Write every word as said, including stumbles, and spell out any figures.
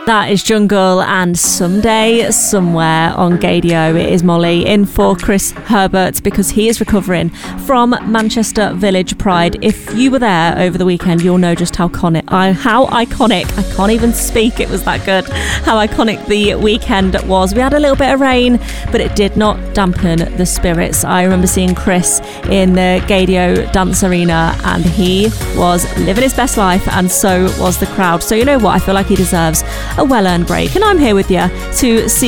That is Jungle and Someday Somewhere on Gaydio. It is Molly in for Chris Herbert because he is recovering from Manchester Village Pride. If you were there over the weekend, you'll know just how iconic, how iconic, I can't even speak, it was that good, how iconic the weekend was. We had a little bit of rain, but it did not dampen the spirits. I remember seeing Chris in the Gaydio Dance Arena and he was living his best life, and so was the crowd. So you know what, I feel like he deserves a well-earned break, and I'm here with you to see